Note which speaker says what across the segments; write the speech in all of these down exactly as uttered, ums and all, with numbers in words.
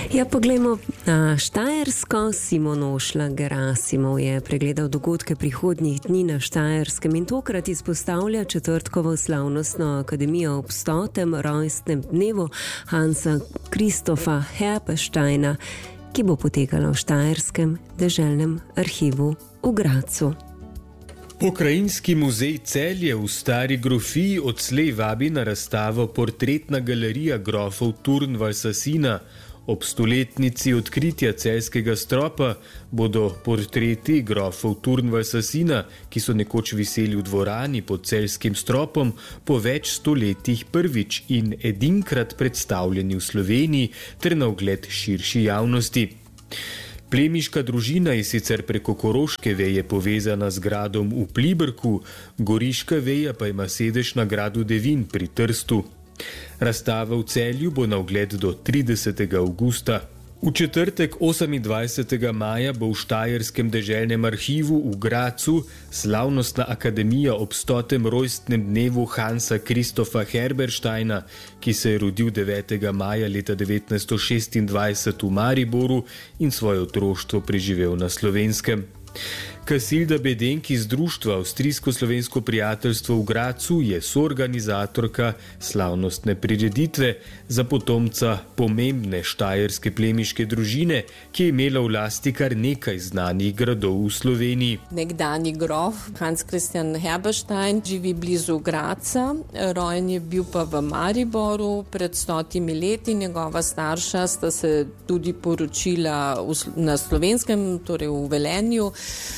Speaker 1: Ja, poglejmo na Štajersko. Simon Ošla Gerasimov je pregledal dogodke prihodnjih dni na Štajerskem in tokrat izpostavlja četrtkovo slavnostno akademijo ob stotem rojstnem dnevu Hansa Christopha Herbersteina, ki bo potekala v Štajerskem deželnem arhivu v Gradcu.
Speaker 2: Pokrajinski muzej Celje v Stari grofiji odslej vabi na razstavo Portretna galerija grofov Turnvalsasina. Ob stoletnici odkritja celjskega stropa bodo portreti grofov Turnvalsasina, ki so nekoč viseli v dvorani pod celjskim stropom, po več stoletjih prvič in edinkrat predstavljeni v Sloveniji ter na ogled širši javnosti. Plemiška družina je sicer preko koroške veje povezana z gradom v Pliberku, goriška veja pa ima sedež na gradu Devin pri Trstu. Razstava v Celju bo na ogled do tridesetega avgusta. V četrtek osemindvajsetega maja bo v Štajerskem deželnem arhivu v Gradcu slavnostna akademija ob stotem rojstnem dnevu Hansa Christopha Herbersteina, ki se je rodil devetega maja leta devetnajststo šestindvajset v Mariboru in svoje otroštvo preživel na Slovenskem. Kasilda Bedenk iz društva Avstrijsko-slovensko prijateljstvo v Gradcu je soorganizatorka slavnostne prireditve za potomca pomembne štajerske plemiške družine, ki je imela v lasti kar nekaj znanih gradov v Sloveniji.
Speaker 3: Nekdanji grof Hans Christian Herberstein živi blizu Gradca, rojen je bil pa v Mariboru pred stotimi leti. Njegova starša sta se tudi poročila na Slovenskem, torej v Velenju.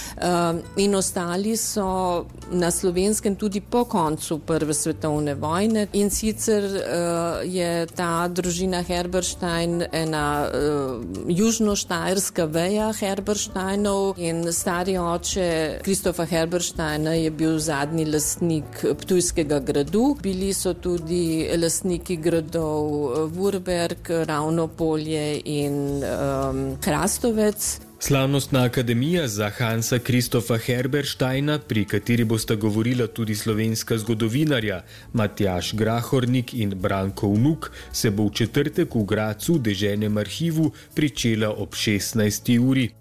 Speaker 3: In ostali so na Slovenskem tudi po koncu Prve svetovne vojne. In sicer je ta družina Herberstein ena južnoštajerska veja Herbersteinov in stari oče Christopha Herbersteina je bil zadnji lastnik Ptujskega gradu. Bili so tudi lastniki gradov Vurberg, Ravnopolje in um, Hrastovec.
Speaker 2: Slavnostna akademija za Hansa Christopha Herbersteina, pri kateri bosta govorila tudi slovenska zgodovinarja Matjaž Grahornik in Branko Vnuk, se bo v četrtek v Gradcu v deželnem arhivu pričela ob šestnajsti uri.